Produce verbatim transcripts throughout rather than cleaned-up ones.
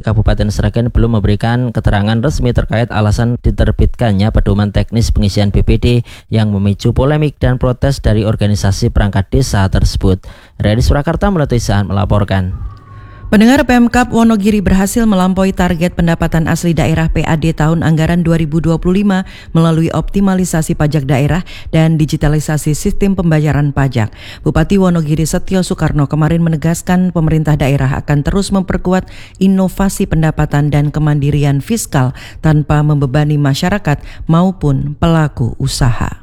Kabupaten Sragen belum memberikan keterangan resmi terkait alasan diterbitkannya pedoman teknis pengisian B P D yang memicu polemik dan protes dari organisasi perangkat desa tersebut. Dari Surakarta, Melati Saan melaporkan. Pendengar, Pemkab Wonogiri berhasil melampaui target pendapatan asli daerah P A D tahun anggaran dua ribu dua puluh lima melalui optimalisasi pajak daerah dan digitalisasi sistem pembayaran pajak. Bupati Wonogiri Setio Soekarno kemarin menegaskan pemerintah daerah akan terus memperkuat inovasi pendapatan dan kemandirian fiskal tanpa membebani masyarakat maupun pelaku usaha.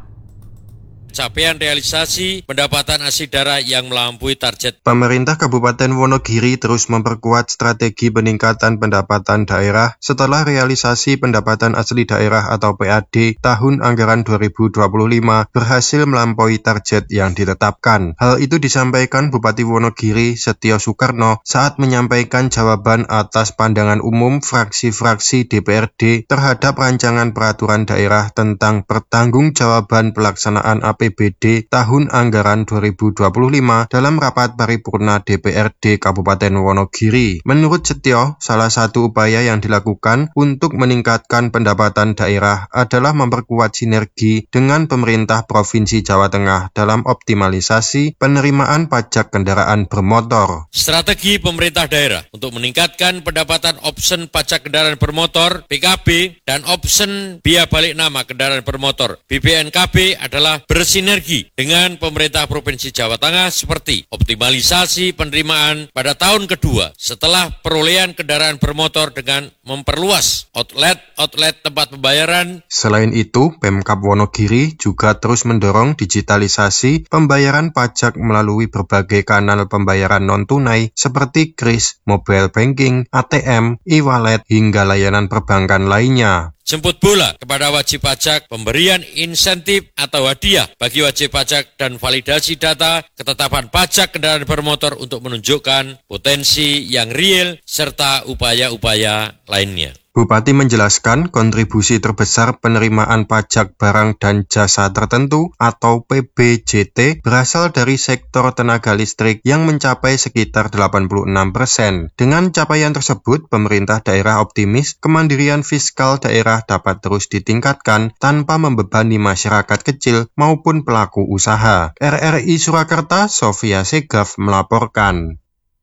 Capaian realisasi pendapatan asli daerah yang melampaui target. Pemerintah Kabupaten Wonogiri terus memperkuat strategi peningkatan pendapatan daerah setelah realisasi pendapatan asli daerah atau P A D tahun anggaran dua ribu dua puluh lima berhasil melampaui target yang ditetapkan. Hal itu disampaikan Bupati Wonogiri Setio Soekarno saat menyampaikan jawaban atas pandangan umum fraksi-fraksi D P R D terhadap rancangan peraturan daerah tentang pertanggungjawaban pelaksanaan A P B D A P B D tahun anggaran dua ribu dua puluh lima dalam rapat paripurna D P R D Kabupaten Wonogiri. Menurut Setio, salah satu upaya yang dilakukan untuk meningkatkan pendapatan daerah adalah memperkuat sinergi dengan pemerintah Provinsi Jawa Tengah dalam optimalisasi penerimaan pajak kendaraan bermotor. Strategi pemerintah daerah untuk meningkatkan pendapatan option pajak kendaraan bermotor P K B dan option biaya balik nama kendaraan bermotor B B N K B adalah bersih sinergi dengan pemerintah Provinsi Jawa Tengah seperti optimalisasi penerimaan pada tahun kedua setelah perolehan kendaraan bermotor dengan memperluas outlet-outlet tempat pembayaran. Selain itu, Pemkab Wonogiri juga terus mendorong digitalisasi pembayaran pajak melalui berbagai kanal pembayaran non-tunai seperti kris, mobile banking, A T M, e-wallet, hingga layanan perbankan lainnya. Jemput bola kepada wajib pajak, pemberian insentif atau hadiah bagi wajib pajak dan validasi data ketetapan pajak kendaraan bermotor untuk menunjukkan potensi yang real serta upaya-upaya lainnya. Bupati menjelaskan kontribusi terbesar penerimaan pajak barang dan jasa tertentu atau P B J T berasal dari sektor tenaga listrik yang mencapai sekitar delapan puluh enam persen. Dengan capaian tersebut, pemerintah daerah optimis kemandirian fiskal daerah dapat terus ditingkatkan tanpa membebani masyarakat kecil maupun pelaku usaha. R R I Surakarta, Sofia Segaf melaporkan.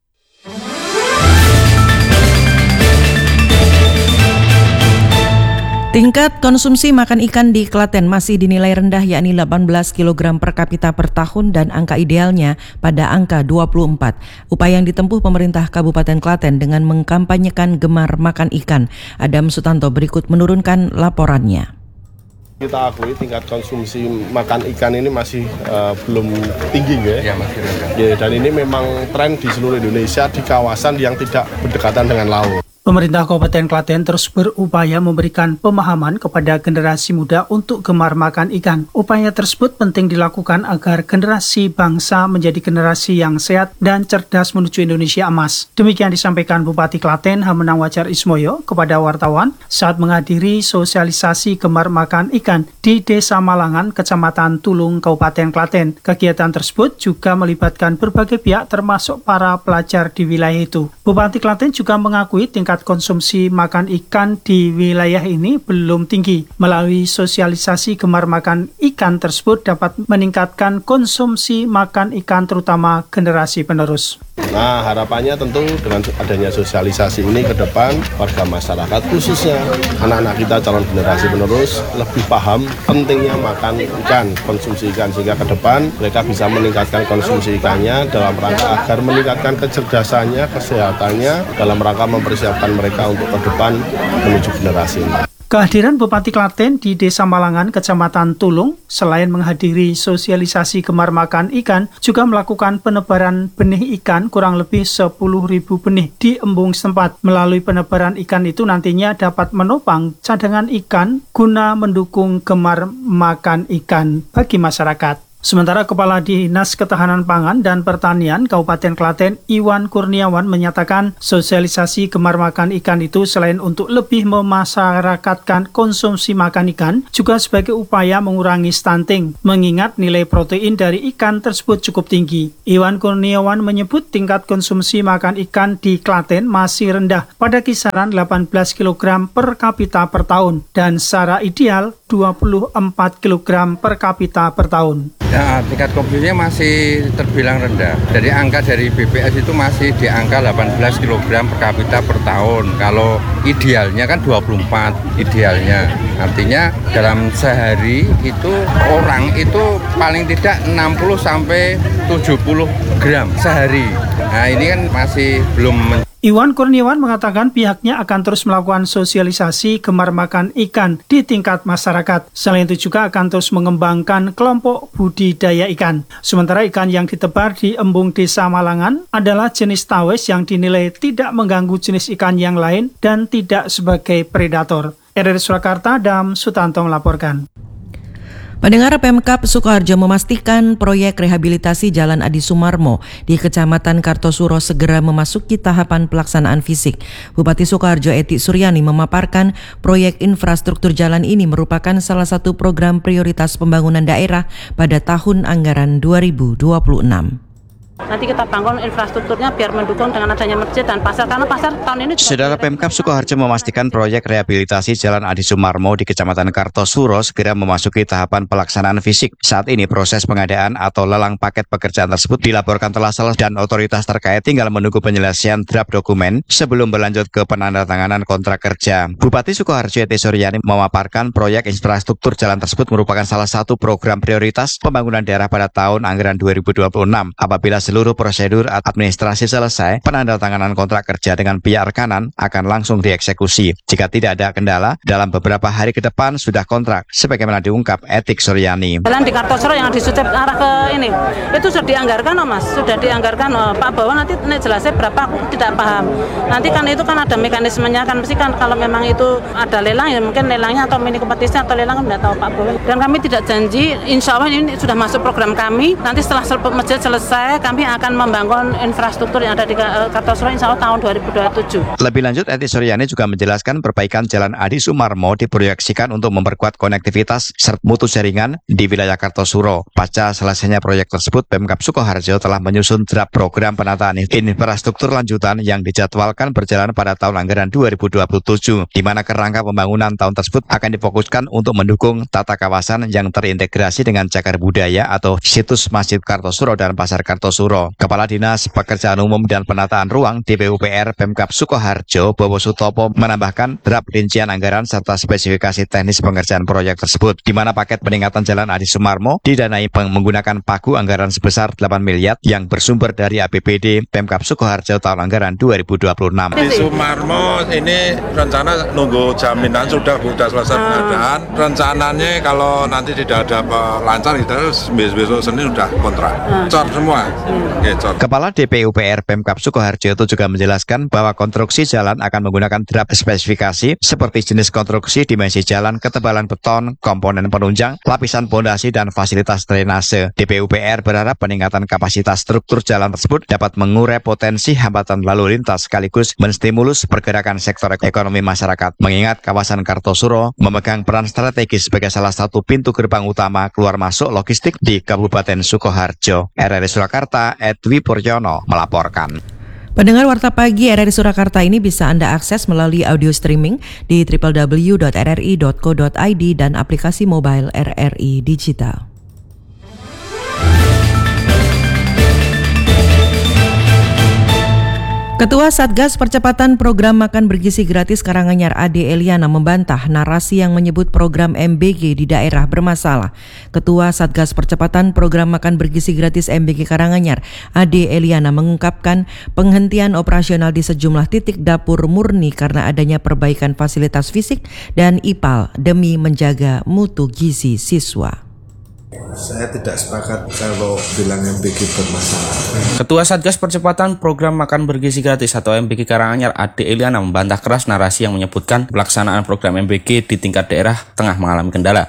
Tingkat konsumsi makan ikan di Klaten masih dinilai rendah, yakni delapan belas kilogram per kapita per tahun dan angka idealnya pada angka dua puluh empat. Upaya yang ditempuh pemerintah Kabupaten Klaten dengan mengkampanyekan gemar makan ikan. Adam Sutanto berikut menurunkan laporannya. Kita akui tingkat konsumsi makan ikan ini masih uh, belum tinggi ya. Ya, masih rendah. Ya, dan ini memang tren di seluruh Indonesia di kawasan yang tidak berdekatan dengan laut. Pemerintah Kabupaten Klaten terus berupaya memberikan pemahaman kepada generasi muda untuk gemar makan ikan. Upaya tersebut penting dilakukan agar generasi bangsa menjadi generasi yang sehat dan cerdas menuju Indonesia emas. Demikian disampaikan Bupati Klaten Hamenang Wajar Ismoyo kepada wartawan saat menghadiri sosialisasi gemar makan ikan di Desa Malangan, Kecamatan Tulung, Kabupaten Klaten. Kegiatan tersebut juga melibatkan berbagai pihak termasuk para pelajar di wilayah itu. Bupati Klaten juga mengakui tingkat konsumsi makan ikan di wilayah ini belum tinggi. Melalui sosialisasi gemar makan ikan tersebut dapat meningkatkan konsumsi makan ikan terutama generasi penerus. Nah, harapannya tentu dengan adanya sosialisasi ini ke depan warga masyarakat khususnya anak-anak kita calon generasi penerus lebih paham pentingnya makan ikan, konsumsi ikan, sehingga ke depan mereka bisa meningkatkan konsumsi ikannya dalam rangka agar meningkatkan kecerdasannya, kesehatannya dalam rangka mempersiapkan mereka untuk ke depan menuju generasi ini. Kehadiran Bupati Klaten di Desa Malangan, Kecamatan Tulung, selain menghadiri sosialisasi gemar makan ikan, juga melakukan penebaran benih ikan kurang lebih sepuluh ribu benih di embung setempat. Melalui penebaran ikan itu nantinya dapat menopang cadangan ikan guna mendukung gemar makan ikan bagi masyarakat. Sementara Kepala Dinas Ketahanan Pangan dan Pertanian Kabupaten Klaten Iwan Kurniawan menyatakan sosialisasi gemar makan ikan itu selain untuk lebih memasyarakatkan konsumsi makan ikan, juga sebagai upaya mengurangi stunting, mengingat nilai protein dari ikan tersebut cukup tinggi. Iwan Kurniawan menyebut tingkat konsumsi makan ikan di Klaten masih rendah pada kisaran delapan belas kilogram per kapita per tahun dan secara ideal dua puluh empat kilogram per kapita per tahun. Ya, tingkat konsumsinya masih terbilang rendah. Jadi angka dari B P S itu masih di angka delapan belas kilogram per kapita per tahun. Kalau idealnya kan dua puluh empat idealnya. Artinya dalam sehari itu orang itu paling tidak enam puluh sampai tujuh puluh gram sehari. Nah, ini kan masih belum men- Iwan Kurniawan mengatakan pihaknya akan terus melakukan sosialisasi gemar makan ikan di tingkat masyarakat. Selain itu juga akan terus mengembangkan kelompok budidaya ikan. Sementara ikan yang ditebar di embung Desa Malangan adalah jenis tawes yang dinilai tidak mengganggu jenis ikan yang lain dan tidak sebagai predator. R R I Surakarta, Dam Sutanto melaporkan. Pendengar, Pemkab Sukoharjo memastikan proyek rehabilitasi Jalan Adi Sumarmo di Kecamatan Kartosuro segera memasuki tahapan pelaksanaan fisik. Bupati Sukoharjo Eti Suryani memaparkan proyek infrastruktur jalan ini merupakan salah satu program prioritas pembangunan daerah pada tahun anggaran dua ribu dua puluh enam. Nanti kita bangun infrastrukturnya biar mendukung dengan adanya masjid dan pasar, karena pasar tahun ini... Saudara, Pemkab Sukoharjo memastikan proyek rehabilitasi Jalan Adi Sumarmo di Kecamatan Kartosuro segera memasuki tahapan pelaksanaan fisik. Saat ini proses pengadaan atau lelang paket pekerjaan tersebut dilaporkan telah selesai dan otoritas terkait tinggal menunggu penyelesaian draft dokumen sebelum berlanjut ke penandatanganan kontrak kerja. Bupati Sukoharjo Eti Suryani memaparkan proyek infrastruktur jalan tersebut merupakan salah satu program prioritas pembangunan daerah pada tahun anggaran dua ribu dua puluh enam. Apabila seluruh prosedur administrasi selesai, penandatanganan kontrak kerja dengan pihak rekanan akan langsung dieksekusi. Jika tidak ada kendala, dalam beberapa hari ke depan sudah kontrak, sebagaimana diungkap Eti Suryani. Jalan di Kartosuro yang disucep arah ke ini, itu sudah dianggarkan, oh Mas, sudah dianggarkan. Oh, Pak Bawa nanti jelasnya berapa, aku tidak paham. Nanti kan itu kan ada mekanismenya, kan mesti kan kalau memang itu ada lelang, ya mungkin lelangnya atau mini kompetisi atau lelang kan tidak tahu Pak Bawa. Dan kami tidak janji, insya Allah ini sudah masuk program kami. Nanti setelah masjid selesai, kami akan membangun infrastruktur yang ada di Kartosuro insya Allah tahun dua ribu dua puluh tujuh. Lebih lanjut, Eti Suryani juga menjelaskan perbaikan Jalan Adi Sumarmo diproyeksikan untuk memperkuat konektivitas serta mutu jaringan di wilayah Kartosuro. Pasca selesainya proyek tersebut, Pemkab Sukoharjo telah menyusun draft program penataan infrastruktur lanjutan yang dijadwalkan berjalan pada tahun anggaran dua ribu dua puluh tujuh, di mana kerangka pembangunan tahun tersebut akan difokuskan untuk mendukung tata kawasan yang terintegrasi dengan cagar budaya atau situs Masjid Kartosuro dan Pasar Kartosuro. Kepala Dinas Pekerjaan Umum dan Penataan Ruang D P U P R Pemkab Sukoharjo Bowo Sutopo menambahkan draft rincian anggaran serta spesifikasi teknis pengerjaan proyek tersebut, di mana paket peningkatan Jalan Adi Sumarmo didanai menggunakan pagu anggaran sebesar delapan miliar yang bersumber dari A P B D Pemkab Sukoharjo tahun anggaran dua ribu dua puluh enam. Di Sumarmo ini rencana nunggu jaminan sudah sudah selesai pengadaan. Rencananya kalau nanti tidak ada lancar kita besok Senin sudah kontrak. Cor semua. Kepala D P U P R Pemkab Sukoharjo itu juga menjelaskan bahwa konstruksi jalan akan menggunakan draft spesifikasi seperti jenis konstruksi, dimensi jalan, ketebalan beton, komponen penunjang, lapisan pondasi, dan fasilitas drainase. D P U P R berharap peningkatan kapasitas struktur jalan tersebut dapat mengurai potensi hambatan lalu lintas sekaligus menstimulus pergerakan sektor ekonomi masyarakat. Mengingat kawasan Kartosuro memegang peran strategis sebagai salah satu pintu gerbang utama keluar masuk logistik di Kabupaten Sukoharjo. R R I Surakarta, Edwi Puryono melaporkan. Pendengar Warta Pagi R R I Surakarta ini bisa Anda akses melalui audio streaming di w w w dot r r i dot co dot i d dan aplikasi mobile R R I Digital. Ketua Satgas Percepatan Program Makan Bergizi Gratis Karanganyar Ade Eliana membantah narasi yang menyebut program M B G di daerah bermasalah. Ketua Satgas Percepatan Program Makan Bergizi Gratis M B G Karanganyar Ade Eliana mengungkapkan penghentian operasional di sejumlah titik dapur murni karena adanya perbaikan fasilitas fisik dan I P A L demi menjaga mutu gizi siswa. Saya tidak sepakat kalau bilang M B G bermasalah. Ketua Satgas Percepatan Program Makan Bergizi Gratis atau M B G Karanganyar Ade Eliana membantah keras narasi yang menyebutkan pelaksanaan program M B G di tingkat daerah tengah mengalami kendala.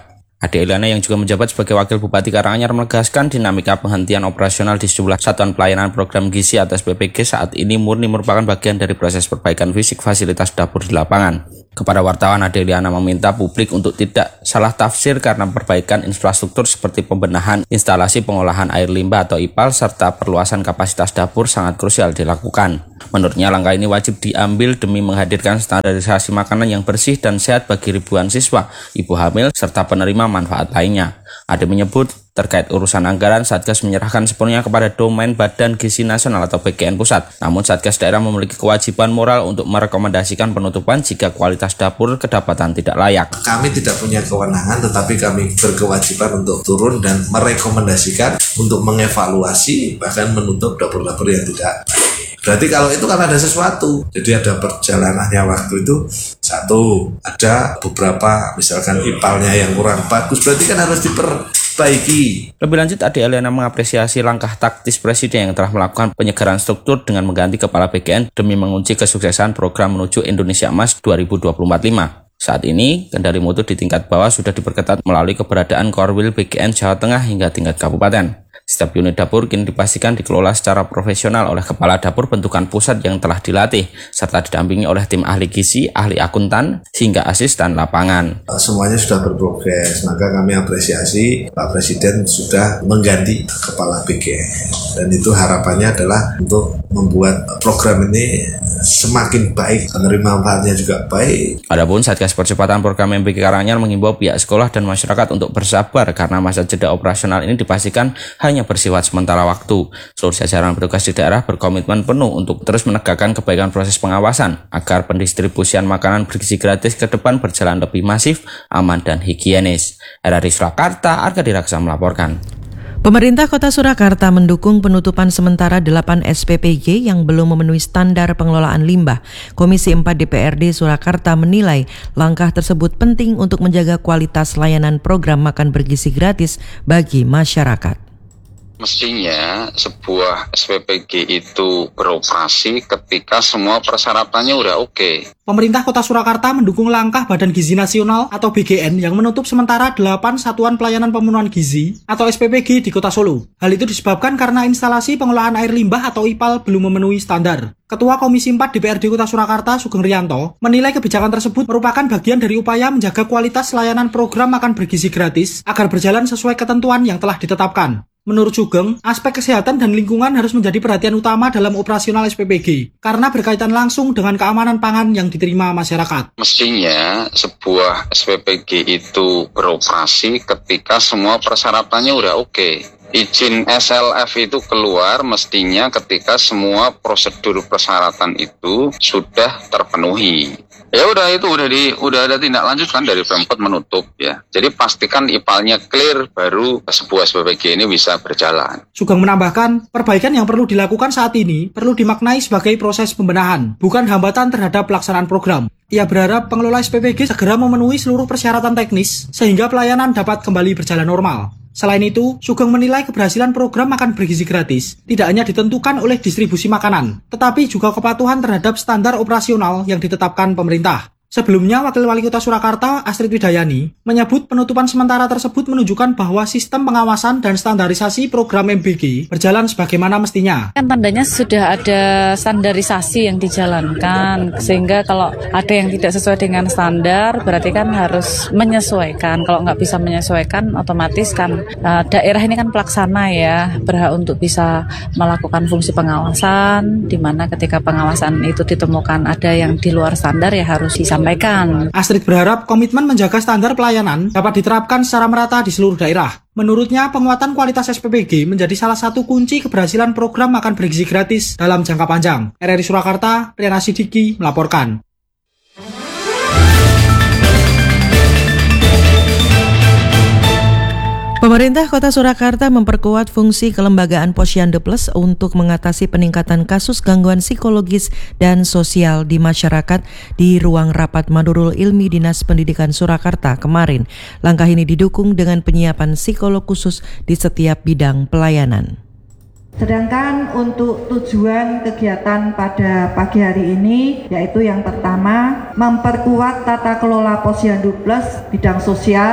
Ade Eliana yang juga menjabat sebagai Wakil Bupati Karanganyar menegaskan dinamika penghentian operasional di sejumlah satuan pelayanan program gizi atau S P P G saat ini murni merupakan bagian dari proses perbaikan fisik fasilitas dapur di lapangan. Kepada wartawan, Ade Eliana meminta publik untuk tidak salah tafsir karena perbaikan infrastruktur seperti pembenahan instalasi pengolahan air limbah atau I P A L serta perluasan kapasitas dapur sangat krusial dilakukan. Menurutnya langkah ini wajib diambil demi menghadirkan standarisasi makanan yang bersih dan sehat bagi ribuan siswa, ibu hamil, serta penerima manfaat lainnya. Ade menyebut terkait urusan anggaran, Satgas menyerahkan sepenuhnya kepada domain Badan Gizi Nasional atau B G N Pusat. Namun Satgas daerah memiliki kewajiban moral untuk merekomendasikan penutupan jika kualitas dapur kedapatan tidak layak. Kami tidak punya kewenangan, tetapi kami berkewajiban untuk turun dan merekomendasikan untuk mengevaluasi bahkan menutup dapur-dapur yang tidak baik. Berarti kalau itu kan ada sesuatu. Jadi ada perjalanannya waktu itu. Satu, ada beberapa misalkan I P A L-nya yang kurang bagus. Berarti kan harus diperbaiki. Lebih lanjut, Ade Eliana mengapresiasi langkah taktis Presiden yang telah melakukan penyegaran struktur dengan mengganti Kepala B G N demi mengunci kesuksesan program menuju Indonesia Emas dua ribu dua puluh empat lima. Saat ini, kendali mutu di tingkat bawah sudah diperketat melalui keberadaan Korwil B G N Jawa Tengah hingga tingkat kabupaten. Setiap unit dapur kini dipastikan dikelola secara profesional oleh kepala dapur bentukan pusat yang telah dilatih, serta didampingi oleh tim ahli gizi, ahli akuntan, hingga asisten lapangan. Semuanya sudah berprogres, maka kami apresiasi Pak Presiden sudah mengganti kepala B G N. Dan itu harapannya adalah untuk membuat program ini semakin baik, penerima manfaatnya juga baik. Adapun Satgas Percepatan Program M B G Karanganyar mengimbau pihak sekolah dan masyarakat untuk bersabar karena masa jeda operasional ini dipastikan hanya bersifat sementara waktu. Seluruh jajaran petugas di daerah berkomitmen penuh untuk terus menegakkan kebaikan proses pengawasan agar pendistribusian makanan bergizi gratis ke depan berjalan lebih masif, aman, dan higienis. R R I Surakarta, Arga Diraksa melaporkan. Pemerintah Kota Surakarta mendukung penutupan sementara delapan S P P G yang belum memenuhi standar pengelolaan limbah. Komisi empat D P R D Surakarta menilai langkah tersebut penting untuk menjaga kualitas layanan program makan bergizi gratis bagi masyarakat. Mestinya sebuah S P P G itu beroperasi ketika semua persyaratannya udah oke. Okay. Pemerintah Kota Surakarta mendukung langkah Badan Gizi Nasional atau B G N yang menutup sementara delapan satuan pelayanan pemenuhan gizi atau S P P G di Kota Solo. Hal itu disebabkan karena instalasi pengelolaan air limbah atau I P A L belum memenuhi standar. Ketua Komisi empat D P R D Kota Surakarta, Sugeng Rianto, menilai kebijakan tersebut merupakan bagian dari upaya menjaga kualitas layanan program makan bergizi gratis agar berjalan sesuai ketentuan yang telah ditetapkan. Menurut Sugeng, aspek kesehatan dan lingkungan harus menjadi perhatian utama dalam operasional S P P G karena berkaitan langsung dengan keamanan pangan yang diterima masyarakat. Mestinya sebuah S P P G itu beroperasi ketika semua persyaratannya udah oke. Okay. Izin S L F itu keluar mestinya ketika semua prosedur persyaratan itu sudah terpenuhi. Ya udah itu udah di udah ada tindak lanjut kan dari Pemkot menutup ya. Jadi pastikan I P A L-nya clear baru sebuah S P P G ini bisa berjalan. Sugeng menambahkan, perbaikan yang perlu dilakukan saat ini perlu dimaknai sebagai proses pembenahan, bukan hambatan terhadap pelaksanaan program. Ia berharap pengelola S P P G segera memenuhi seluruh persyaratan teknis sehingga pelayanan dapat kembali berjalan normal. Selain itu, Sugeng menilai keberhasilan program makan bergizi gratis tidak hanya ditentukan oleh distribusi makanan, tetapi juga kepatuhan terhadap standar operasional yang ditetapkan pemerintah. Sebelumnya, Wakil Wali Kota Surakarta, Astrid Widayani, menyebut penutupan sementara tersebut menunjukkan bahwa sistem pengawasan dan standarisasi program M B G berjalan sebagaimana mestinya. Kan tandanya sudah ada standarisasi yang dijalankan, sehingga kalau ada yang tidak sesuai dengan standar, berarti kan harus menyesuaikan. Kalau nggak bisa menyesuaikan, otomatis kan uh, daerah ini kan pelaksana ya, berhak untuk bisa melakukan fungsi pengawasan, di mana ketika pengawasan itu ditemukan ada yang di luar standar ya harus disampaikan. Astrid berharap komitmen menjaga standar pelayanan dapat diterapkan secara merata di seluruh daerah. Menurutnya, penguatan kualitas S P P G menjadi salah satu kunci keberhasilan program makan bergizi gratis dalam jangka panjang. R R I Surakarta, Riana Sidiki melaporkan. Pemerintah Kota Surakarta memperkuat fungsi kelembagaan Posyandu Plus untuk mengatasi peningkatan kasus gangguan psikologis dan sosial di masyarakat di ruang rapat Madurul Ilmi Dinas Pendidikan Surakarta kemarin. Langkah ini didukung dengan penyiapan psikolog khusus di setiap bidang pelayanan. Sedangkan untuk tujuan kegiatan pada pagi hari ini yaitu yang pertama memperkuat tata kelola Posyandu Plus bidang sosial,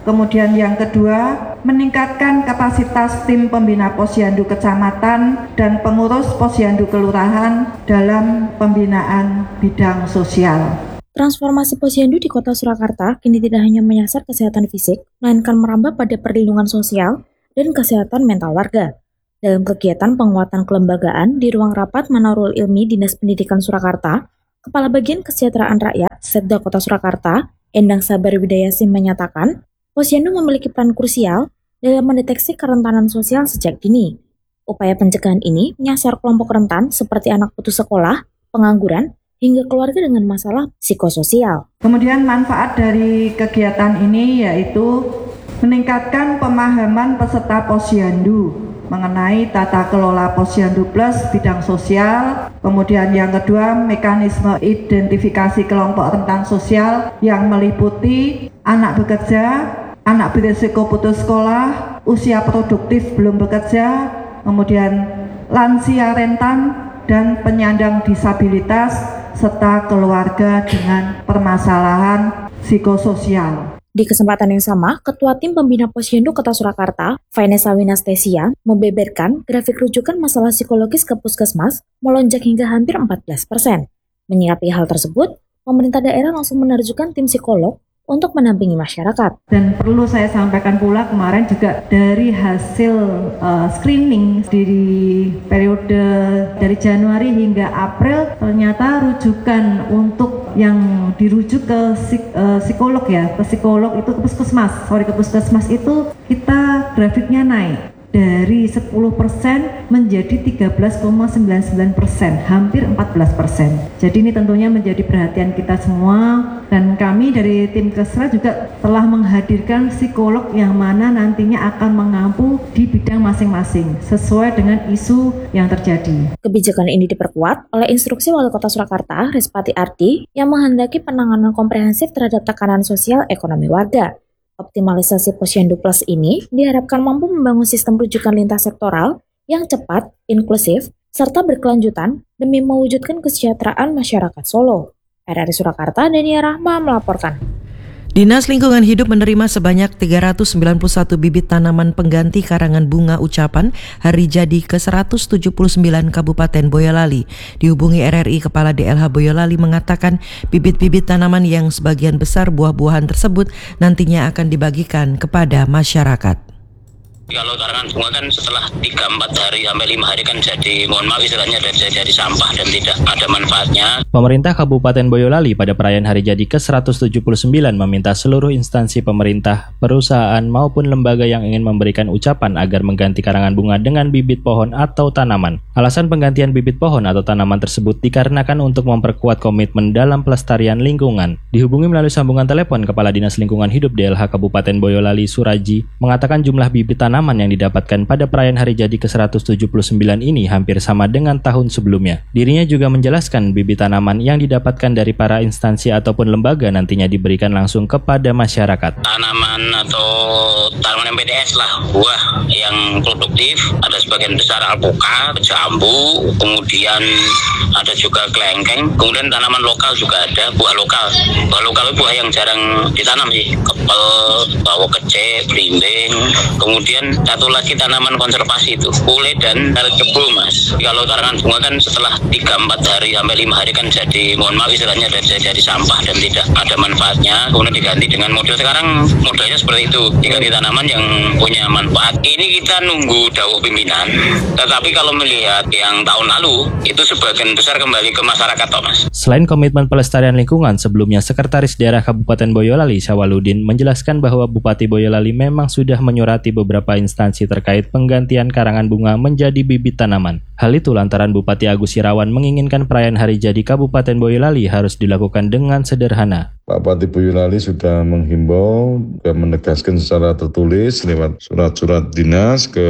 Kemudian yang kedua, meningkatkan kapasitas tim pembina posyandu kecamatan dan pengurus posyandu kelurahan dalam pembinaan bidang sosial. Transformasi posyandu di Kota Surakarta kini tidak hanya menyasar kesehatan fisik, melainkan merambah pada perlindungan sosial dan kesehatan mental warga. Dalam kegiatan penguatan kelembagaan di ruang rapat Manarul Ilmi Dinas Pendidikan Surakarta, Kepala Bagian Kesejahteraan Rakyat Setda Kota Surakarta, Endang Sabar Widayasim menyatakan, posyandu memiliki peran krusial dalam mendeteksi kerentanan sosial sejak dini. Upaya pencegahan ini menyasar kelompok rentan seperti anak putus sekolah, pengangguran, hingga keluarga dengan masalah psikososial. Kemudian manfaat dari kegiatan ini yaitu meningkatkan pemahaman peserta posyandu mengenai tata kelola posyandu plus bidang sosial. Kemudian yang kedua, mekanisme identifikasi kelompok rentan sosial yang meliputi anak bekerja, anak berisiko putus sekolah, usia produktif belum bekerja, kemudian lansia rentan, dan penyandang disabilitas, serta keluarga dengan permasalahan psikososial. Di kesempatan yang sama, Ketua Tim Pembina Posyandu Kota Surakarta, Vanessa Winastesia, membeberkan grafik rujukan masalah psikologis ke puskesmas melonjak hingga hampir empat belas persen. Menyikapi hal tersebut, pemerintah daerah langsung menerjunkan tim psikolog untuk mendampingi masyarakat. Dan perlu saya sampaikan pula kemarin juga dari hasil uh, screening di periode dari Januari hingga April, ternyata rujukan untuk yang dirujuk ke psik, uh, psikolog ya, ke psikolog itu ke puskesmas, sorry ke puskesmas itu kita grafiknya naik dari sepuluh persen menjadi tiga belas koma sembilan sembilan persen, hampir empat belas persen. Jadi ini tentunya menjadi perhatian kita semua, dan kami dari tim Kesra juga telah menghadirkan psikolog yang mana nantinya akan mengampu di bidang masing-masing sesuai dengan isu yang terjadi. Kebijakan ini diperkuat oleh instruksi Wali Kota Surakarta, Respati Ardi, yang menghendaki penanganan komprehensif terhadap tekanan sosial ekonomi warga. Optimalisasi Posyandu Plus ini diharapkan mampu membangun sistem rujukan lintas sektoral yang cepat, inklusif, serta berkelanjutan demi mewujudkan kesejahteraan masyarakat Solo. R R I Surakarta, Dania Rahma melaporkan. Dinas Lingkungan Hidup menerima sebanyak tiga ratus sembilan puluh satu bibit tanaman pengganti karangan bunga ucapan Hari Jadi ke seratus tujuh puluh sembilan Kabupaten Boyolali. Dihubungi R R I, Kepala D L H Boyolali mengatakan bibit-bibit tanaman yang sebagian besar buah-buahan tersebut nantinya akan dibagikan kepada masyarakat. Kalau karangan bunga kan setelah tiga sampai empat hari sampai lima hari kan jadi, mohon maaf istilahnya, jadi, jadi sampah dan tidak ada manfaatnya. Pemerintah Kabupaten Boyolali pada perayaan Hari Jadi ke seratus tujuh puluh sembilan meminta seluruh instansi pemerintah, perusahaan maupun lembaga yang ingin memberikan ucapan agar mengganti karangan bunga dengan bibit pohon atau tanaman. Alasan penggantian bibit pohon atau tanaman tersebut dikarenakan untuk memperkuat komitmen dalam pelestarian lingkungan. Dihubungi melalui sambungan telepon, Kepala Dinas Lingkungan Hidup D L H Kabupaten Boyolali Suraji mengatakan jumlah bibit tanaman yang didapatkan pada perayaan Hari Jadi ke seratus tujuh puluh sembilan ini hampir sama dengan tahun sebelumnya. Dirinya juga menjelaskan bibit tanaman yang didapatkan dari para instansi ataupun lembaga nantinya diberikan langsung kepada masyarakat. Tanaman atau tanaman M P D S lah, buah yang produktif, ada sebagian besar alpukat, jambu, kemudian ada juga kelengkeng, kemudian tanaman lokal juga ada, buah lokal. Buah lokal itu buah yang jarang ditanam sih, kepel, bawang kecil, belimbing, kemudian satu lagi tanaman konservasi itu pule dan kebul, Mas. Kalau karangan bunga kan setelah tiga sampai empat hari sampai lima hari kan jadi, mohon maaf istilahnya, jadi, jadi sampah dan tidak ada manfaatnya, kemudian diganti dengan model sekarang, modelnya seperti itu, diganti tanaman yang punya manfaat. Ini kita nunggu dawuh pimpinan, tetapi kalau melihat yang tahun lalu itu sebagian besar kembali ke masyarakat, Mas. Selain komitmen pelestarian lingkungan, sebelumnya Sekretaris Daerah Kabupaten Boyolali Syawaludin menjelaskan bahwa Bupati Boyolali memang sudah menyurati beberapa instansi terkait penggantian karangan bunga menjadi bibit tanaman. Hal itu lantaran Bupati Agus Irawan menginginkan perayaan Hari Jadi Kabupaten Boyolali harus dilakukan dengan sederhana. Pak Bupati Boyolali sudah menghimbau dan menegaskan secara tertulis lewat surat-surat dinas ke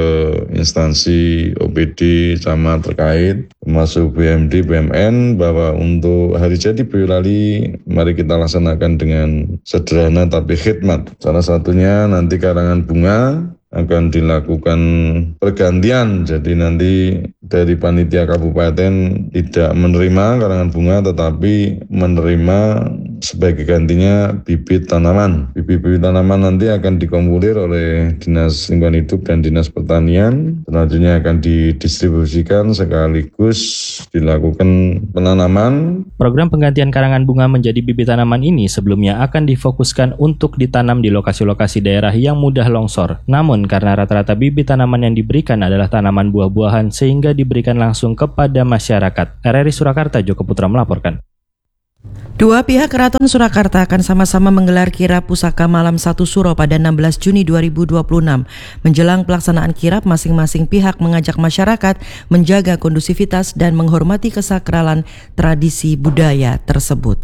instansi O P D sama terkait, termasuk B M D, B M N, bahwa untuk Hari Jadi Boyolali mari kita laksanakan dengan sederhana tapi khidmat. Salah satunya nanti karangan bunga akan dilakukan pergantian, jadi nanti dari panitia kabupaten tidak menerima karangan bunga tetapi menerima sebagai gantinya bibit tanaman. Bibit-bibit tanaman nanti akan dikompolir oleh Dinas Lingkungan Hidup dan Dinas Pertanian. Selanjutnya akan didistribusikan sekaligus dilakukan penanaman. Program penggantian karangan bunga menjadi bibit tanaman ini sebelumnya akan difokuskan untuk ditanam di lokasi-lokasi daerah yang mudah longsor. Namun karena rata-rata bibit tanaman yang diberikan adalah tanaman buah-buahan sehingga diberikan langsung kepada masyarakat. R R I Surakarta, Joko Putra melaporkan. Dua pihak Keraton Surakarta akan sama-sama menggelar kirap pusaka malam satu Suro pada enam belas Juni dua ribu dua puluh enam. Menjelang pelaksanaan kirap, masing-masing pihak mengajak masyarakat menjaga kondusivitas dan menghormati kesakralan tradisi budaya tersebut.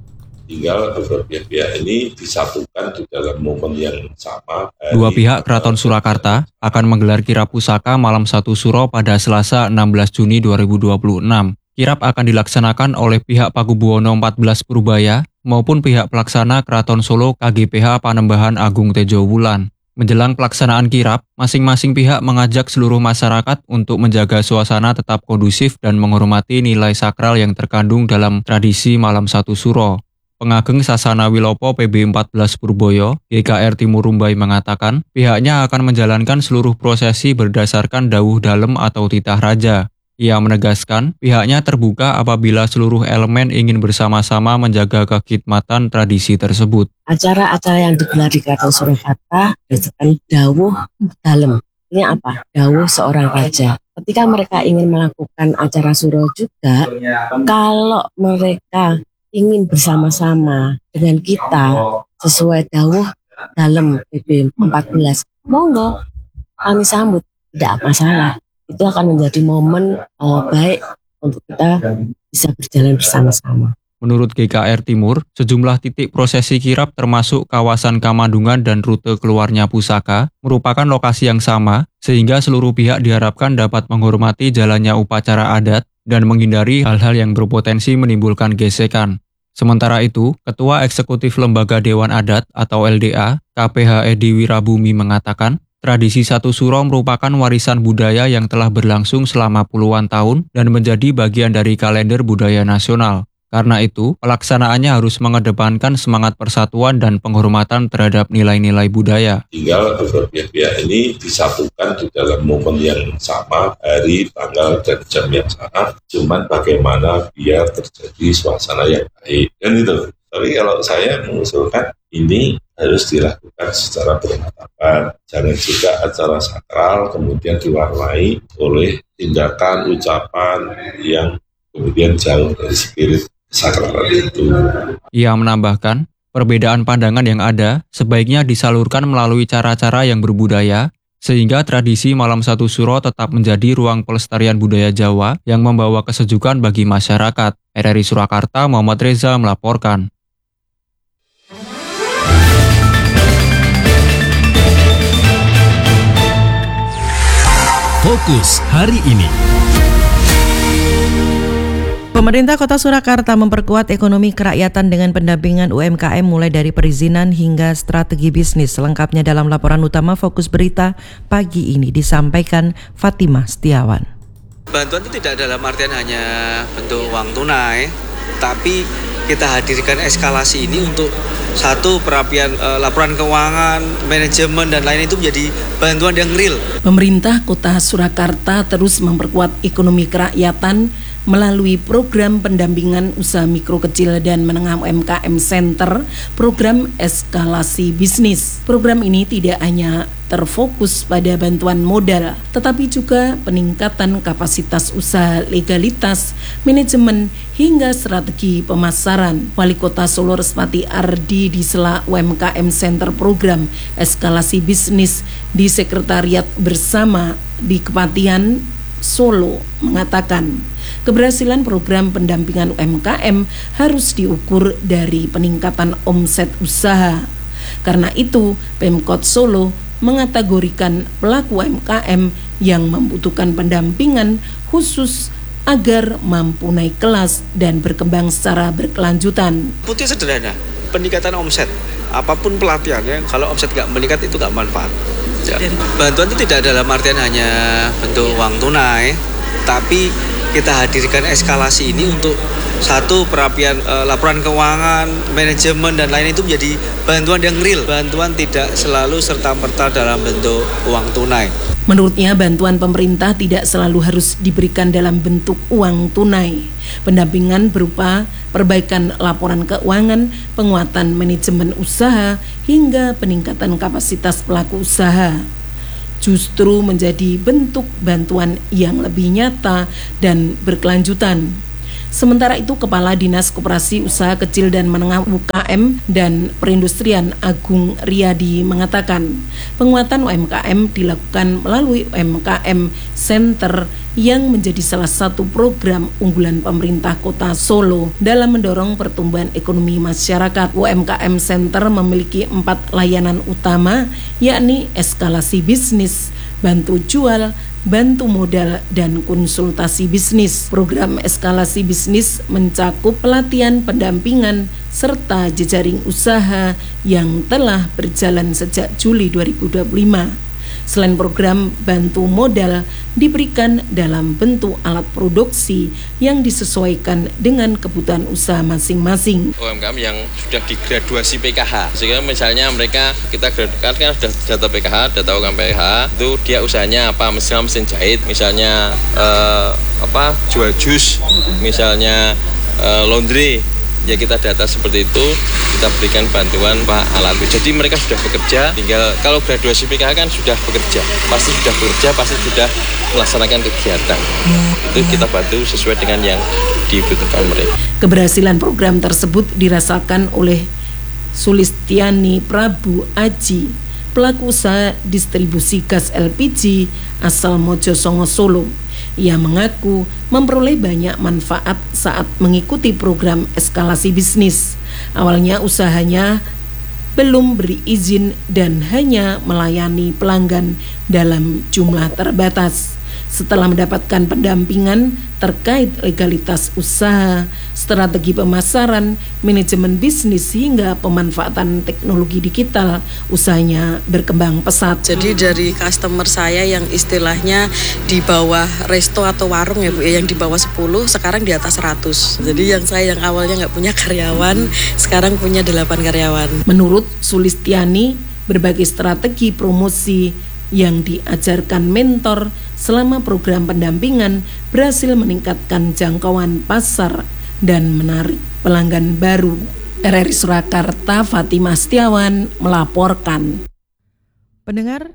Tinggal kedua pihak ini disatukan di dalam momen yang sama. Dua pihak Keraton Surakarta akan menggelar kirap pusaka malam satu Suro pada Selasa enam belas Juni dua ribu dua puluh enam. Kirap akan dilaksanakan oleh pihak Pakubuwono empat belas Purbaya maupun pihak pelaksana Keraton Solo K G P H Panembahan Agung Tejo Wulan. Menjelang pelaksanaan kirap, masing-masing pihak mengajak seluruh masyarakat untuk menjaga suasana tetap kondusif dan menghormati nilai sakral yang terkandung dalam tradisi malam satu Suro. Pengageng Sasana Wilopo P B empat belas Purboyo, G K R Timur Rumbai mengatakan, pihaknya akan menjalankan seluruh prosesi berdasarkan dawuh dalem atau titah raja. Ia menegaskan, pihaknya terbuka apabila seluruh elemen ingin bersama-sama menjaga kekhidmatan tradisi tersebut. Acara-acara yang digelar di Keraton Surakarta berdasarkan dawuh dalem. Ini apa? Dawuh seorang raja. Ketika mereka ingin melakukan acara suro juga, kalau mereka ingin bersama-sama dengan kita sesuai dawuh dalem P B empat belas, monggo kami sambut, tidak masalah. Itu akan menjadi momen uh, baik untuk kita bisa berjalan bersama-sama. Menurut G K R Timur, sejumlah titik prosesi kirap termasuk kawasan Kamandungan dan rute keluarnya pusaka merupakan lokasi yang sama, sehingga seluruh pihak diharapkan dapat menghormati jalannya upacara adat dan menghindari hal-hal yang berpotensi menimbulkan gesekan. Sementara itu, Ketua Eksekutif Lembaga Dewan Adat atau L D A, K P H Edi Wirabumi mengatakan, tradisi Satu Suro merupakan warisan budaya yang telah berlangsung selama puluhan tahun dan menjadi bagian dari kalender budaya nasional. Karena itu, pelaksanaannya harus mengedepankan semangat persatuan dan penghormatan terhadap nilai-nilai budaya. Tinggal kedua pihak ini disatukan di dalam momen yang sama, hari, tanggal, dan jam yang sama. Cuman bagaimana biar terjadi suasana yang baik. Dan itu. Tapi kalau saya mengusulkan ini harus dilakukan secara bermartabat. Jangan juga acara sakral kemudian diwarnai oleh tindakan, ucapan yang kemudian jauh dari spirit sakral itu. Ia menambahkan, perbedaan pandangan yang ada sebaiknya disalurkan melalui cara-cara yang berbudaya, sehingga tradisi malam satu Suro tetap menjadi ruang pelestarian budaya Jawa yang membawa kesejukan bagi masyarakat. R R I Surakarta, Muhammad Reza melaporkan. Fokus hari ini. Pemerintah Kota Surakarta memperkuat ekonomi kerakyatan dengan pendampingan U M K M mulai dari perizinan hingga strategi bisnis. Selengkapnya dalam laporan utama Fokus Berita pagi ini disampaikan Fatimah Setiawan. Bantuan itu tidak dalam artian hanya bentuk uang tunai, tapi kita hadirkan eskalasi ini untuk satu perapian e, laporan keuangan, manajemen dan lain itu menjadi bantuan yang real. Pemerintah Kota Surakarta terus memperkuat ekonomi kerakyatan melalui program pendampingan usaha mikro kecil dan menengah U M K M Center, program eskalasi bisnis. Program ini tidak hanya terfokus pada bantuan modal, tetapi juga peningkatan kapasitas usaha, legalitas, manajemen, hingga strategi pemasaran. Wali Kota Solo Respati Ardi di sela U M K M Center program eskalasi bisnis di Sekretariat Bersama di Kepatihan Solo mengatakan, keberhasilan program pendampingan U M K M harus diukur dari peningkatan omset usaha. Karena itu, Pemkot Solo mengategorikan pelaku U M K M yang membutuhkan pendampingan khusus agar mampu naik kelas dan berkembang secara berkelanjutan. Putih sederhana, peningkatan omset. Apapun pelatihannya, kalau omset nggak meningkat itu nggak manfaat. Ya. Bantuan itu tidak dalam artian hanya bentuk uang tunai, tapi kita hadirkan eskalasi ini untuk satu perapian e, laporan keuangan, manajemen dan lain itu menjadi bantuan yang real. Bantuan tidak selalu serta-merta dalam bentuk uang tunai. Menurutnya, bantuan pemerintah tidak selalu harus diberikan dalam bentuk uang tunai. Pendampingan berupa perbaikan laporan keuangan, penguatan manajemen usaha, hingga peningkatan kapasitas pelaku usaha justru menjadi bentuk bantuan yang lebih nyata dan berkelanjutan. Sementara itu, Kepala Dinas Koperasi Usaha Kecil dan Menengah U K M dan Perindustrian Agung Riyadi mengatakan, penguatan U M K M dilakukan melalui U M K M Center yang menjadi salah satu program unggulan pemerintah Kota Solo dalam mendorong pertumbuhan ekonomi masyarakat. U M K M Center memiliki empat layanan utama, yakni eskalasi bisnis, bantu jual, bantu modal, dan konsultasi bisnis. Program eskalasi bisnis mencakup pelatihan, pendampingan, serta jejaring usaha yang telah berjalan sejak Juli dua ribu dua puluh lima. Selain program bantu modal diberikan dalam bentuk alat produksi yang disesuaikan dengan kebutuhan usaha masing-masing. U M K M yang sudah digraduasi P K H, sehingga misalnya mereka kita graduasikan kan sudah data P K H, data U M K M P K H, itu dia usahanya apa, misalnya mesin jahit, misalnya eh, apa jual jus, misalnya eh, laundry. Ya kita data seperti itu, kita berikan bantuan Pak alat. Jadi mereka sudah bekerja, tinggal kalau graduasi P K H kan sudah bekerja, pasti sudah bekerja, pasti sudah melaksanakan kegiatan. Itu kita bantu sesuai dengan yang dibutuhkan mereka. Keberhasilan program tersebut dirasakan oleh Sulistiani Prabu Aji, pelaku usaha distribusi gas L P G asal Mojosongo Solo. Ia mengaku memperoleh banyak manfaat saat mengikuti program eskalasi bisnis. Awalnya usahanya belum beri izin dan hanya melayani pelanggan dalam jumlah terbatas. Setelah mendapatkan pendampingan terkait legalitas usaha, strategi pemasaran, manajemen bisnis, hingga pemanfaatan teknologi digital, usahanya berkembang pesat. Jadi dari customer saya yang istilahnya di bawah resto atau warung ya Bu, yang di bawah sepuluh, sekarang di atas seratus. Jadi yang saya yang awalnya nggak punya karyawan, sekarang punya delapan karyawan. Menurut Sulistiani, berbagai strategi promosi yang diajarkan mentor selama program pendampingan berhasil meningkatkan jangkauan pasar dan menarik pelanggan baru. R R I Surakarta, Fatimah Setiawan melaporkan. Pendengar,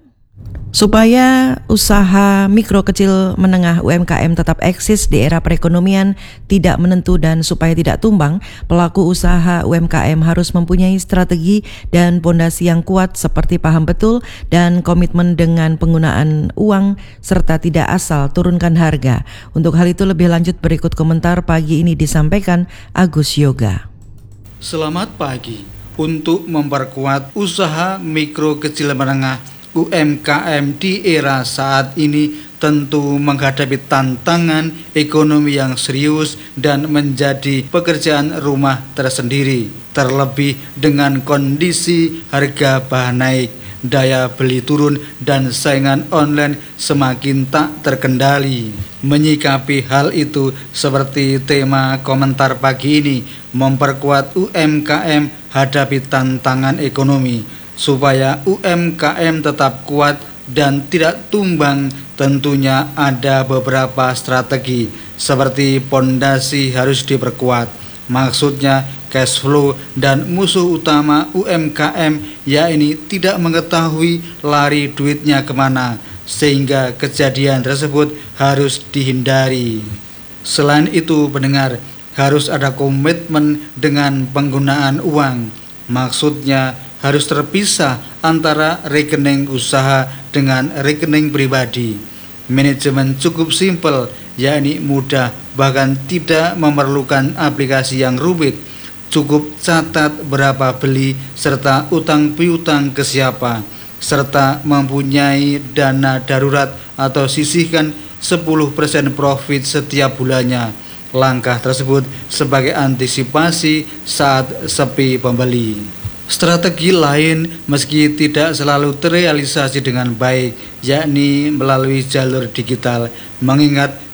supaya usaha mikro kecil menengah U M K M tetap eksis di era perekonomian tidak menentu dan supaya tidak tumbang, pelaku usaha U M K M harus mempunyai strategi dan pondasi yang kuat seperti paham betul dan komitmen dengan penggunaan uang serta tidak asal turunkan harga. Untuk hal itu lebih lanjut berikut komentar pagi ini disampaikan Agus Yoga. Selamat pagi. Untuk memperkuat usaha mikro kecil menengah U M K M di era saat ini tentu menghadapi tantangan ekonomi yang serius dan menjadi pekerjaan rumah tersendiri. Terlebih dengan kondisi harga bahan naik, daya beli turun, dan saingan online semakin tak terkendali. Menyikapi hal itu seperti tema komentar pagi ini, memperkuat U M K M hadapi tantangan ekonomi. Supaya U M K M tetap kuat dan tidak tumbang, tentunya ada beberapa strategi seperti pondasi harus diperkuat. Maksudnya cash flow dan musuh utama U M K M yakni tidak mengetahui lari duitnya kemana, sehingga kejadian tersebut harus dihindari. Selain itu, pendengar, harus ada komitmen dengan penggunaan uang. Maksudnya harus terpisah antara rekening usaha dengan rekening pribadi. Manajemen cukup simpel, yakni mudah, bahkan tidak memerlukan aplikasi yang rumit. Cukup catat berapa beli serta utang piutang ke siapa, serta mempunyai dana darurat atau sisihkan sepuluh persen profit setiap bulannya. Langkah tersebut sebagai antisipasi saat sepi pembeli. Strategi lain meski tidak selalu terrealisasi dengan baik, yakni melalui jalur digital, mengingat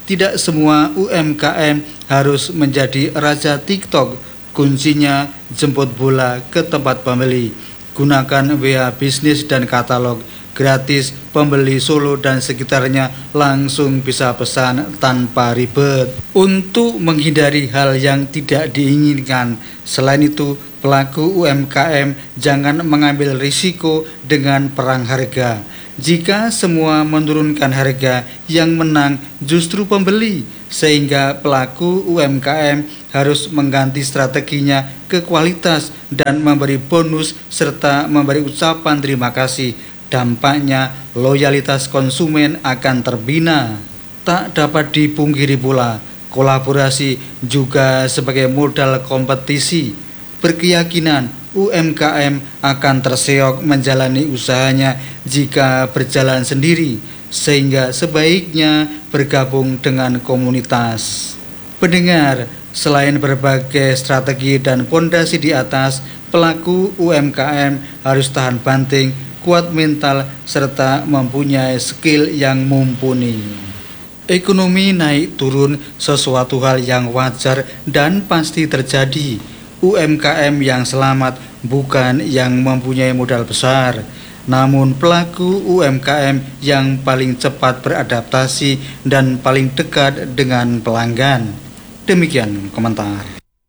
tidak semua U M K M harus menjadi raja TikTok. Kuncinya jemput bola ke tempat pembeli. Gunakan W A bisnis dan katalog gratis, pembeli Solo dan sekitarnya langsung bisa pesan tanpa ribet. Untuk menghindari hal yang tidak diinginkan, selain itu pelaku U M K M jangan mengambil risiko dengan perang harga. Jika semua menurunkan harga, yang menang justru pembeli, sehingga pelaku U M K M harus mengganti strateginya ke kualitas dan memberi bonus serta memberi ucapan terima kasih. Dampaknya loyalitas konsumen akan terbina. Tak dapat dipungkiri pula, kolaborasi juga sebagai modal kompetisi. Berkeyakinan U M K M akan terseok menjalani usahanya jika berjalan sendiri, sehingga sebaiknya bergabung dengan komunitas. Pendengar, selain berbagai strategi dan pondasi di atas, pelaku U M K M harus tahan banting, kuat mental, serta mempunyai skill yang mumpuni. Ekonomi naik turun sesuatu hal yang wajar dan pasti terjadi. U M K M yang selamat bukan yang mempunyai modal besar, namun pelaku U M K M yang paling cepat beradaptasi dan paling dekat dengan pelanggan. Demikian komentar.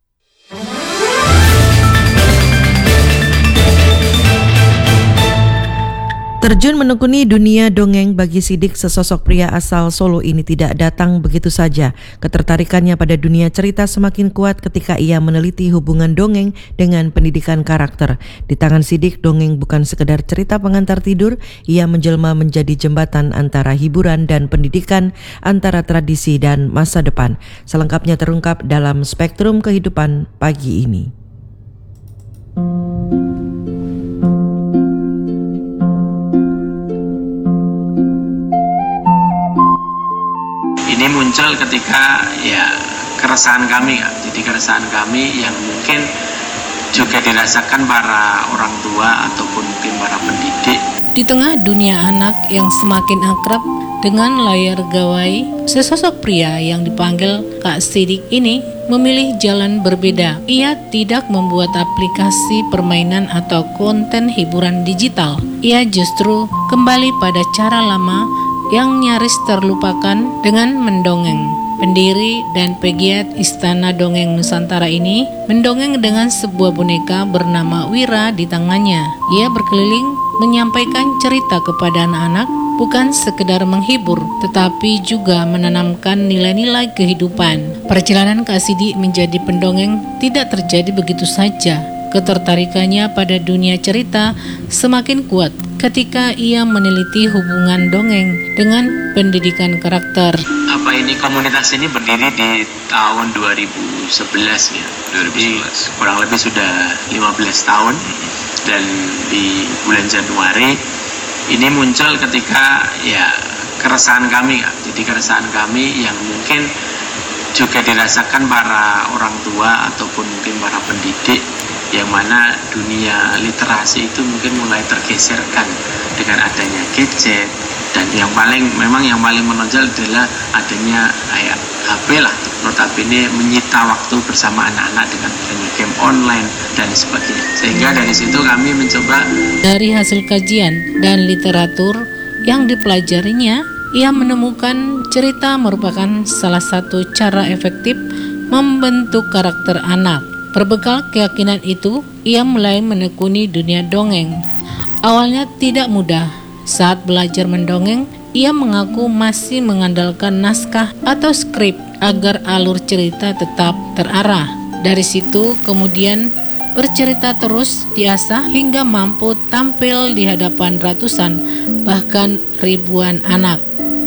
Terjun menekuni dunia dongeng bagi Sidik, sesosok pria asal Solo ini tidak datang begitu saja. Ketertarikannya pada dunia cerita semakin kuat ketika ia meneliti hubungan dongeng dengan pendidikan karakter. Di tangan Sidik, dongeng bukan sekedar cerita pengantar tidur, ia menjelma menjadi jembatan antara hiburan dan pendidikan, antara tradisi dan masa depan. Selengkapnya terungkap dalam Spektrum Kehidupan pagi ini. Ini muncul ketika ya keresahan kami kan, jadi keresahan kami yang mungkin juga dirasakan para orang tua ataupun mungkin para pendidik. Di tengah dunia anak yang semakin akrab dengan layar gawai, sesosok pria yang dipanggil Kak Sidik ini memilih jalan berbeda. Ia tidak membuat aplikasi permainan atau konten hiburan digital. Ia justru kembali pada cara lama yang nyaris terlupakan dengan mendongeng. Pendiri dan pegiat Istana Dongeng Nusantara ini mendongeng dengan sebuah boneka bernama Wira di tangannya. Ia berkeliling menyampaikan cerita kepada anak-anak, bukan sekedar menghibur, tetapi juga menanamkan nilai-nilai kehidupan. Perjalanan Kak Sidik menjadi pendongeng tidak terjadi begitu saja. Ketertarikannya pada dunia cerita semakin kuat ketika ia meneliti hubungan dongeng dengan pendidikan karakter. Apa ini komunitas ini berdiri di tahun dua ribu sebelas ya. dua ribu sebelas. Jadi, kurang lebih sudah lima belas tahun. Dan di bulan Januari ini muncul ketika ya keresahan kami ya. Jadi keresahan kami yang mungkin juga dirasakan para orang tua ataupun mungkin para pendidik, yang mana dunia literasi itu mungkin mulai tergeserkan dengan adanya gadget, dan yang paling memang yang paling menonjol adalah adanya kayak H P lah, notabene menyita waktu bersama anak-anak dengan adanya game online dan sebagainya. Sehingga dari situ kami mencoba, dari hasil kajian dan literatur yang dipelajarinya, ia menemukan cerita merupakan salah satu cara efektif membentuk karakter anak. Berbekal keyakinan itu, ia mulai menekuni dunia dongeng. Awalnya tidak mudah. Saat belajar mendongeng, ia mengaku masih mengandalkan naskah atau skrip agar alur cerita tetap terarah. Dari situ kemudian bercerita terus diasah hingga mampu tampil di hadapan ratusan, bahkan ribuan anak.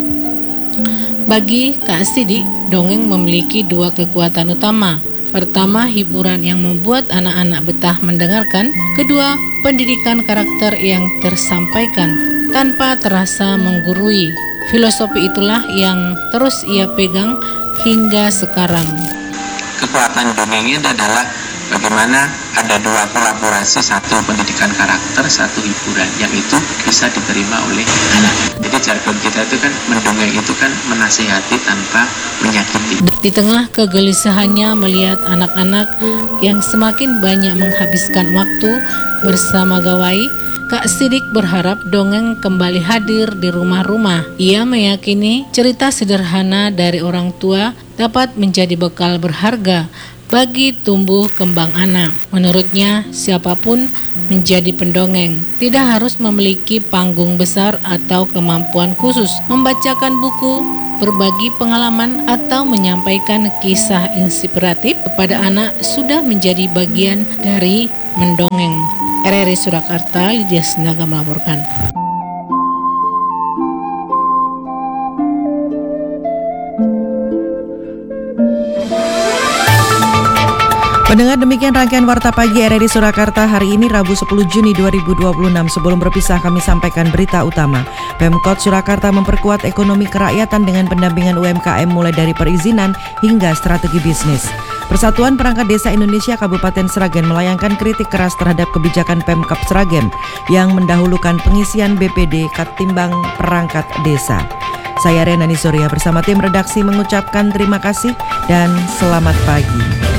Bagi Kak Sidik, dongeng memiliki dua kekuatan utama. Pertama, hiburan yang membuat anak-anak betah mendengarkan. Kedua, pendidikan karakter yang tersampaikan tanpa terasa menggurui. Filosofi itulah yang terus ia pegang hingga sekarang. Kekuatan dongeng itu adalah bagaimana ada dua kolaborasi, satu pendidikan karakter, satu hiburan, yang itu bisa diterima oleh anak. Jadi jargon kita itu kan mendongeng itu kan menasihati tanpa menyakiti. Di tengah kegelisahannya melihat anak-anak yang semakin banyak menghabiskan waktu bersama gawai, Kak Sidik berharap dongeng kembali hadir di rumah-rumah. Ia meyakini cerita sederhana dari orang tua dapat menjadi bekal berharga bagi tumbuh kembang anak. Menurutnya, siapapun menjadi pendongeng tidak harus memiliki panggung besar atau kemampuan khusus. Membacakan buku, berbagi pengalaman, atau menyampaikan kisah inspiratif kepada anak sudah menjadi bagian dari mendongeng. R R I Surakarta, Lydia Sinaga melaporkan. Pendengar, demikian rangkaian Warta Pagi R R I Surakarta hari ini Rabu sepuluh Juni dua ribu dua puluh enam. Sebelum berpisah kami sampaikan berita utama. Pemkot Surakarta memperkuat ekonomi kerakyatan dengan pendampingan U M K M mulai dari perizinan hingga strategi bisnis. Persatuan Perangkat Desa Indonesia Kabupaten Sragen melayangkan kritik keras terhadap kebijakan Pemkab Sragen yang mendahulukan pengisian B P D ketimbang perangkat desa. Saya Renani Surya bersama tim redaksi mengucapkan terima kasih dan selamat pagi.